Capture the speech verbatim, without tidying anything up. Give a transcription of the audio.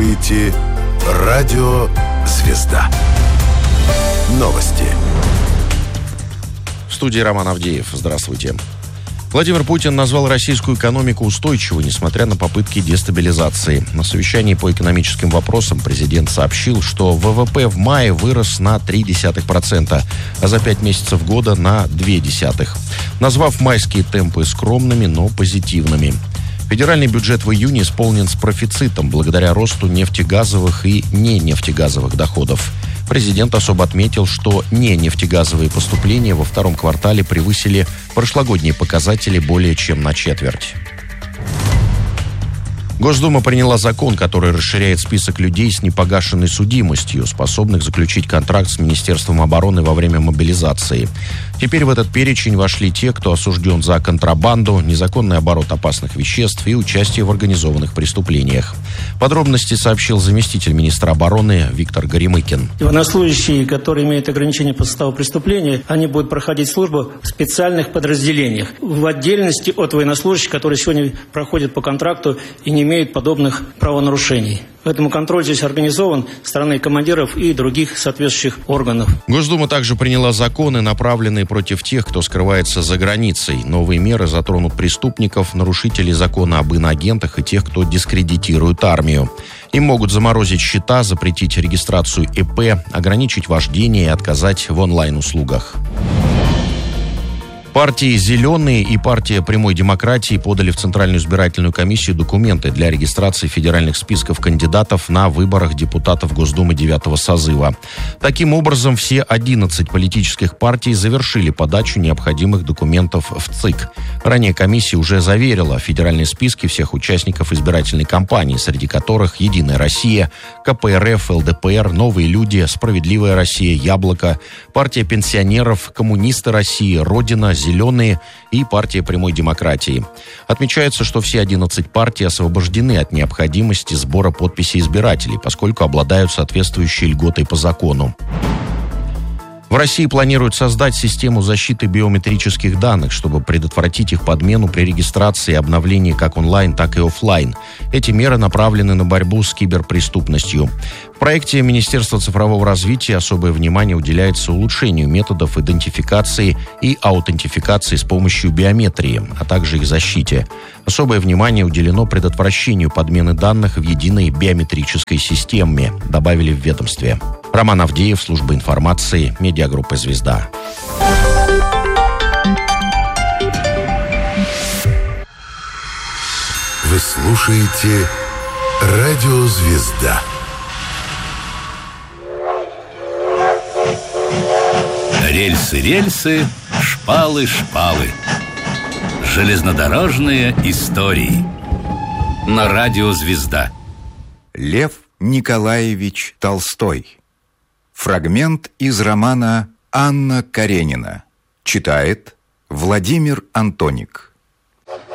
слушаете радио «Звезда». Новости. В студии Роман Авдеев. Здравствуйте. Владимир Путин назвал российскую экономику устойчивой, несмотря на попытки дестабилизации. На совещании по экономическим вопросам президент сообщил, что ВВП в мае вырос на ноль целых три десятых процента, а за пять месяцев года на ноль целых две десятых процента, назвав майские темпы скромными, но позитивными. Федеральный бюджет в июне исполнен с профицитом благодаря росту нефтегазовых и не нефтегазовых доходов. Президент особо отметил, что не нефтегазовые поступления во втором квартале превысили прошлогодние показатели более чем на четверть. Госдума приняла закон, который расширяет список людей с непогашенной судимостью, способных заключить контракт с Министерством обороны во время мобилизации. Теперь в этот перечень вошли те, кто осужден за контрабанду, незаконный оборот опасных веществ и участие в организованных преступлениях. Подробности сообщил заместитель министра обороны Виктор Горемыкин. Военнослужащие, которые имеют ограничения по составу преступления, они будут проходить службу в специальных подразделениях, в отдельности от военнослужащих, которые сегодня проходят по контракту и не имеют подобных правонарушений. Поэтому контроль здесь организован со стороны командиров и других соответствующих органов. Госдума также приняла законы, направленные против тех, кто скрывается за границей. Новые меры затронут преступников, нарушителей закона об иноагентах и тех, кто дискредитирует армию. Им могут заморозить счета, запретить регистрацию ИП, ограничить вождение и отказать в онлайн-услугах. Партии «Зеленые» и партия «Прямой демократии» подали в Центральную избирательную комиссию документы для регистрации федеральных списков кандидатов на выборах депутатов Госдумы девятого созыва. Таким образом, все одиннадцать политических партий завершили подачу необходимых документов в ЦИК. Ранее комиссия уже заверила федеральные списки всех участников избирательной кампании, среди которых «Единая Россия», ка пэ эр эф, эл дэ пэ эр, «Новые люди», «Справедливая Россия», «Яблоко», партия пенсионеров, «Коммунисты России», «Родина», «Зеленые» и партия «Прямой демократии». Отмечается, что все одиннадцать партий освобождены от необходимости сбора подписей избирателей, поскольку обладают соответствующей льготой по закону. В России планируют создать систему защиты биометрических данных, чтобы предотвратить их подмену при регистрации и обновлении как онлайн, так и офлайн. Эти меры направлены на борьбу с киберпреступностью. В проекте Министерства цифрового развития особое внимание уделяется улучшению методов идентификации и аутентификации с помощью биометрии, а также их защите. Особое внимание уделено предотвращению подмены данных в единой биометрической системе, добавили в ведомстве. Роман Авдеев, служба информации, медиагруппа «Звезда». Вы слушаете радио «Звезда». Рельсы, рельсы, шпалы, шпалы. Железнодорожные истории. На радио «Звезда». Лев Николаевич Толстой. Фрагмент из романа «Анна Каренина». Читает Владимир Антоник.